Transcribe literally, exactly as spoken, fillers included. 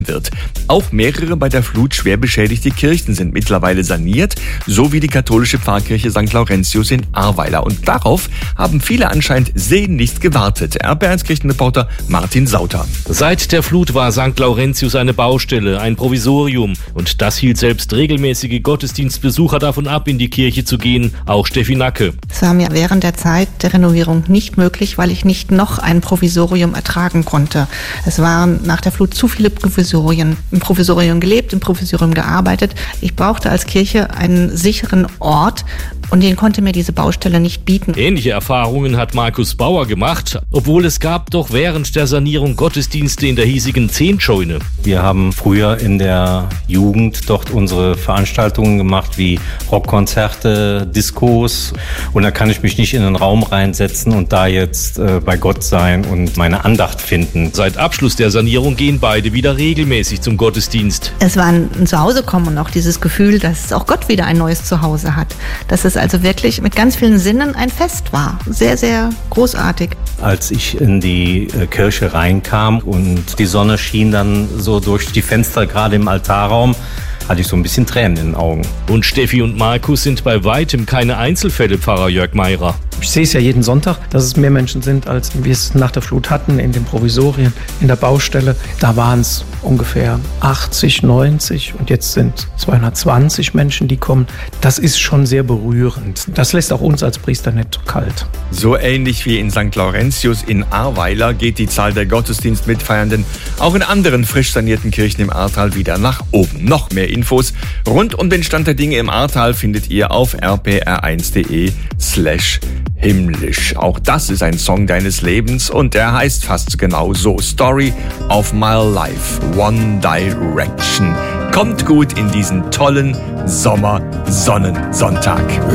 wird. Auch mehrere bei der Flut schwer beschädigte Kirchen sind mittlerweile saniert, so wie die katholische Pfarrkirche Sankt Laurentius in Ahrweiler. Und darauf haben viele anscheinend sehnlichst gewartet. R P eins Kirchenreporter Martin Sauter. Seit der Flut war Sankt Laurentius eine Baustelle, ein Provisorium. Und das hielt selbst regelmäßige Gottesdienstbesucher davon ab, in die Kirche zu gehen. Auch Steffi Nacke. Es war mir während der Zeit der Renovierung nicht möglich, weil ich nicht noch ein Provisorium ertragen konnte. Es waren nach der Flut zu viele Provisorien. Im Provisorium gelebt, im Provisorium gearbeitet. Ich brauchte als Kirche einen sicheren Ort und den konnte mir diese Baustelle nicht bieten. Ähnliche Erfahrungen hat Markus Bauer gemacht, obwohl es gab doch während der Sanierung Gottesdienste in der hiesigen Zehntscheune. Wir haben früher in der Jugend dort unsere Veranstaltungen gemacht, wie Rockkonzerte, Diskos. Und da kann ich mich nicht in den Raum reinsetzen und da jetzt äh, bei Gott sein und meine Andacht finden. Seit Abschluss der Sanierung gehen beide wieder regelmäßig zum Gottesdienst. Es war ein Zuhausekommen und auch dieses Gefühl, dass auch Gott wieder ein neues Zuhause hat. Dass es also wirklich mit ganz vielen Sinnen ein Fest war. Sehr, sehr großartig. Als ich in die Kirche reinkam und die Sonne schien dann so durch die Fenster, gerade im Altarraum, hatte ich so ein bisschen Tränen in den Augen. Und Steffi und Markus sind bei weitem keine Einzelfälle, Pfarrer Jörg Meirer. Ich sehe es ja jeden Sonntag, dass es mehr Menschen sind, als wir es nach der Flut hatten, in den Provisorien, in der Baustelle. Da waren es ungefähr achtzig, neunzig und jetzt sind zweihundertzwanzig Menschen, die kommen. Das ist schon sehr berührend. Das lässt auch uns als Priester nicht kalt. So ähnlich wie in Sankt Laurentius in Ahrweiler geht die Zahl der Gottesdienstmitfeiernden auch in anderen frisch sanierten Kirchen im Ahrtal wieder nach oben. Noch mehr Infos rund um den Stand der Dinge im Ahrtal findet ihr auf r p r eins punkt d e slash himmlisch. Auch das ist ein Song deines Lebens und er heißt fast genau so. Story of my life, One Direction. Kommt gut in diesen tollen Sommersonnensonntag.